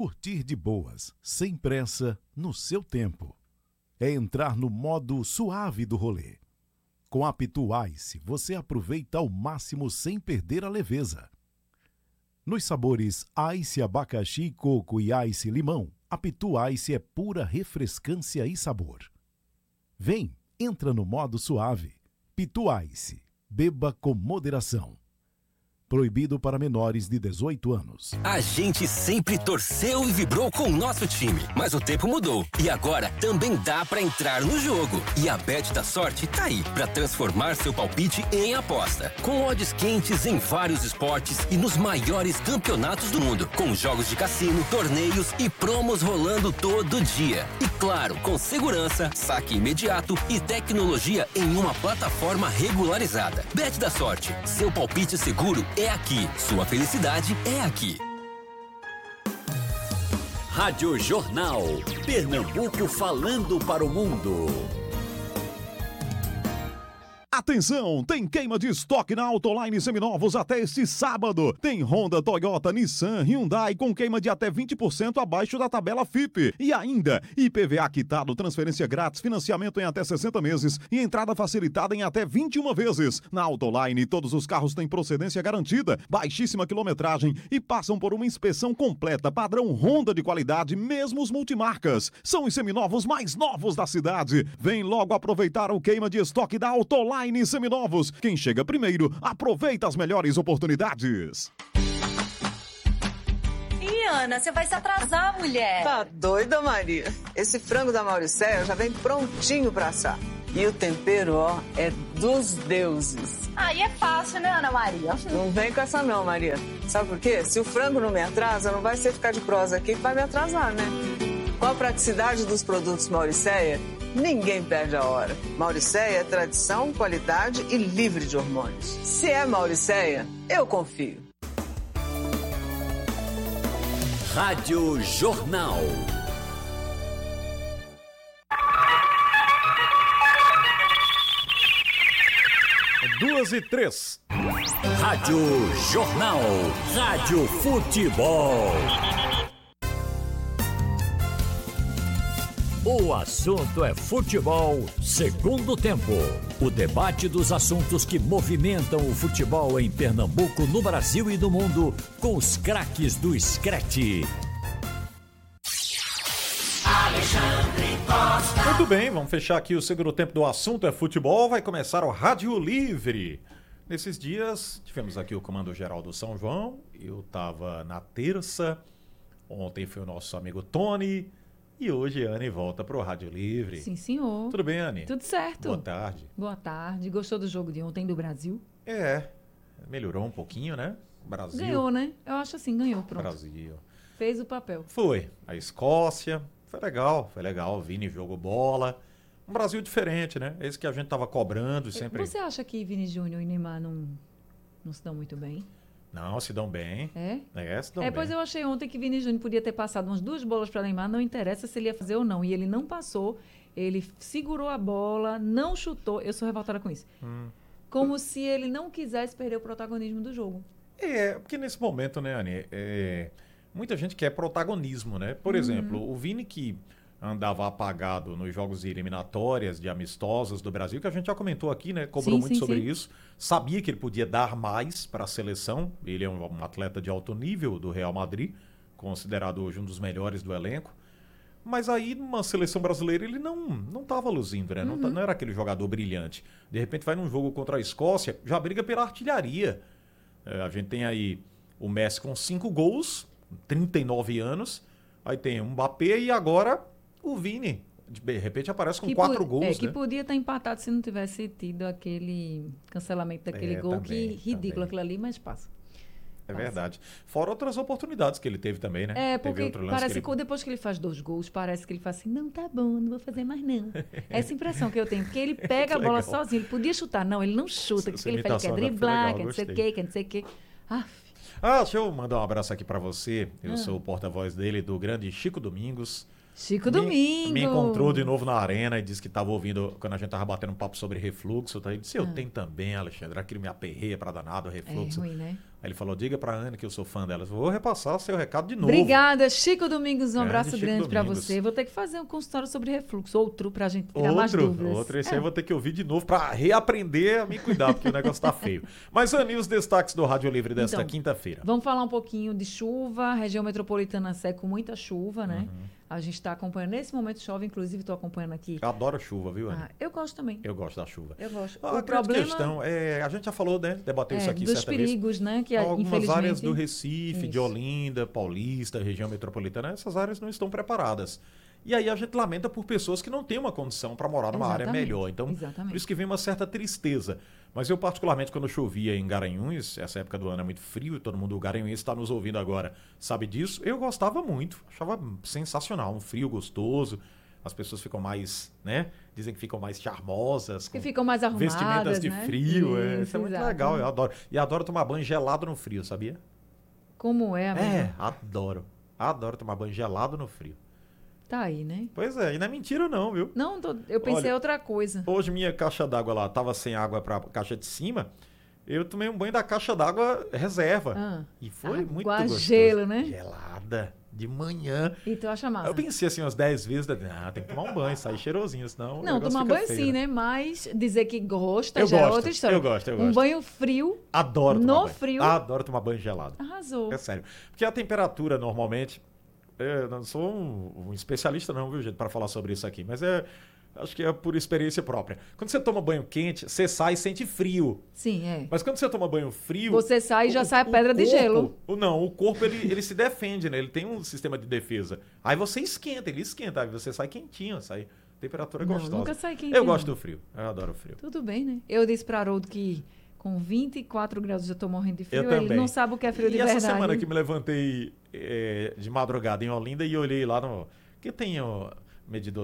Curtir de boas, sem pressa, no seu tempo. É entrar no modo suave do rolê. Com a Pitu Ice, você aproveita ao máximo sem perder a leveza. Nos sabores Ice abacaxi, coco e Ice limão, a Pitu Ice é pura refrescância e sabor. Vem, entra no modo suave. Pitu Ice, beba com moderação. Proibido para menores de 18 anos. A gente sempre torceu e vibrou com o nosso time, mas o tempo mudou e agora também dá pra entrar no jogo. E a Bet da Sorte tá aí pra transformar seu palpite em aposta. Com odds quentes em vários esportes e nos maiores campeonatos do mundo, com jogos de cassino, torneios e promos rolando todo dia. E claro, com segurança, saque imediato e tecnologia em uma plataforma regularizada. Bet da Sorte, seu palpite seguro é aqui. Sua felicidade é aqui. Rádio Jornal. Pernambuco falando para o mundo. Atenção, tem queima de estoque na Autoline Seminovos até este sábado. Tem Honda, Toyota, Nissan, Hyundai com queima de até 20% abaixo da tabela FIPE. E ainda, IPVA quitado, transferência grátis, financiamento em até 60 meses e entrada facilitada em até 21 vezes. Na Autoline, todos os carros têm procedência garantida, baixíssima quilometragem e passam por uma inspeção completa, padrão Honda de qualidade, mesmo os multimarcas. São os seminovos mais novos da cidade. Vem logo aproveitar o queima de estoque da Autoline Seminovos. Quem chega primeiro, aproveita as melhores oportunidades. Ih, Ana, você vai se atrasar, mulher. Tá doida, Maria? Esse frango da Mauricéia já vem prontinho pra assar. E o tempero, ó, é dos deuses. Aí é fácil, né, Ana Maria? Não vem com essa não, Maria. Sabe por quê? Se o frango não me atrasa, não vai ser ficar de prosa aqui que vai me atrasar, né? Com a praticidade dos produtos Mauricéia, ninguém perde a hora. Mauricéia é tradição, qualidade e livre de hormônios. Se é Mauricéia, eu confio. Rádio Jornal. É 2:03. Rádio Jornal. Rádio Futebol. O assunto é futebol, segundo tempo. O debate dos assuntos que movimentam o futebol em Pernambuco, no Brasil e no mundo, com os craques do Screte. Alexandre Costa. Muito bem, vamos fechar aqui o segundo tempo do assunto é futebol. Vai começar o Rádio Livre. Nesses dias, tivemos aqui o Comando Geral do São João. Eu estava na terça. Ontem foi o nosso amigo Tony. E hoje a Anne volta para o Rádio Livre. Sim, senhor. Tudo bem, Anne? Tudo certo. Boa tarde. Boa tarde. Gostou do jogo de ontem do Brasil? Melhorou um pouquinho, né? Brasil. Ganhou, né? Eu acho assim, ganhou, pronto. Brasil. Fez o papel. Foi. A Escócia, foi legal. O Vini jogou bola. Um Brasil diferente, né? Esse que a gente tava cobrando sempre. Você acha que Vini Júnior e Neymar não se dão muito bem? Não, se dão bem. Se dão bem. Pois eu achei ontem que Vini Júnior podia ter passado umas 2 bolas para Neymar, não interessa se ele ia fazer ou não. E ele não passou, ele segurou a bola, não chutou. Eu sou revoltada com isso. Como se ele não quisesse perder o protagonismo do jogo. Porque nesse momento, né, Anny, muita gente quer protagonismo, né? Por exemplo, o Vini que andava apagado nos jogos de eliminatórias, de amistosos do Brasil, que a gente já comentou aqui, né? Cobrou muito sobre isso. Sabia que ele podia dar mais para a seleção. Ele é um atleta de alto nível do Real Madrid, considerado hoje um dos melhores do elenco. Mas aí, numa seleção brasileira, ele não estava luzindo, né? Não era aquele jogador brilhante. De repente, vai num jogo contra a Escócia, já briga pela artilharia. A gente tem aí o Messi com 5 gols, 39 anos. Aí tem o Mbappé e agora o Vini. De repente aparece com 4 gols, que podia estar empatado se não tivesse tido aquele cancelamento daquele gol. Também, que ridículo aquilo ali, mas passa. É verdade. Fora outras oportunidades que ele teve também, né? Porque teve parece que depois que ele faz 2 gols, parece que ele fala assim, não, tá bom, não vou fazer mais não. Essa impressão que eu tenho, porque ele pega a bola sozinho, ele podia chutar, não, ele não chuta, porque ele fala que quer driblar, quer não sei o quê, quer não sei o quê. Deixa eu mandar um abraço aqui pra você. Eu sou o porta-voz dele, do grande Chico Domingos. Domingos. Me encontrou de novo na arena e disse que estava ouvindo quando a gente tava batendo um papo sobre refluxo. Ele disse, eu tenho também, Alexandre. Aquilo me aperreia pra danado, refluxo. É ruim, né? Aí ele falou, diga pra Ana que eu sou fã dela. Eu vou repassar seu recado de novo. Obrigada, Chico Domingos. Um Grande abraço Chico grande pra Domingos. você. Vou ter que fazer um consultório sobre refluxo, outro pra gente tirar mais dúvidas. Outro, esse aí eu vou ter que ouvir de novo pra reaprender a me cuidar, porque o negócio tá feio. Mas, Ana, e os destaques do Rádio Livre desta Então, quinta-feira? Vamos falar um pouquinho de chuva, região metropolitana segue com muita chuva, né? Uhum. A gente está acompanhando, nesse momento chove, inclusive estou acompanhando aqui. Eu adoro chuva, viu, Ana? Eu gosto também. Eu gosto da chuva. Eu gosto. A grande questão é, a gente já falou, né? Debateu isso aqui dos certa perigos, vez. né? Que Algumas infelizmente... áreas do Recife, Isso. de Olinda, Paulista, região metropolitana, essas áreas não estão preparadas. E aí a gente lamenta por pessoas que não têm uma condição para morar numa área Exatamente, melhor. Então, exatamente. por isso que vem uma certa tristeza. Mas eu, particularmente, quando chovia em Garanhuns, essa época do ano é muito frio, todo mundo do Garanhuns está nos ouvindo agora, sabe disso, eu gostava muito. Achava sensacional, um frio gostoso. As pessoas ficam mais, né? Dizem que ficam mais charmosas. Que ficam mais arrumadas, vestimentas de né? frio. Isso é muito exato. legal, eu adoro. E adoro tomar banho gelado no frio, sabia? Como é, amigo? É, adoro. Adoro tomar banho gelado no frio. Tá aí, né? Pois é, e não é mentira não, viu? Não, eu pensei Olha, outra coisa. Hoje minha caixa d'água lá tava sem água pra caixa de cima. Eu tomei um banho da caixa d'água reserva. E foi muito gostoso. Gelo, né? Gelada, de manhã. E tu acha massa? Eu pensei assim umas 10 vezes, tem que tomar um banho, sair cheirosinho, senão o Não, negócio tomar fica banho feio, sim, né? né? Mas dizer que gosta Eu já é gosto, outra história. eu gosto. Um banho frio. Adoro tomar no banho. frio. Adoro tomar banho gelado. Arrasou. É sério. Porque a temperatura, normalmente... Eu não sou um especialista não, viu, gente, para falar sobre isso aqui. Mas acho que é por experiência própria. Quando você toma banho quente, você sai e sente frio. Sim, é. Mas quando você toma banho frio... Você sai e já sai a pedra de gelo. Não, o corpo ele se defende, né? Ele tem um sistema de defesa. Aí você esquenta, ele esquenta. Aí você sai quentinho, sai temperatura gostosa. Nunca sai quentinho. Eu gosto do frio. Eu adoro o frio. Tudo bem, né? Eu disse para Haroldo que com 24 graus eu tô morrendo de frio. Eu também. Ele não sabe o que é frio de verdade. E verdade. essa semana que me levantei de madrugada em Olinda e olhei lá no... Que tem o medidor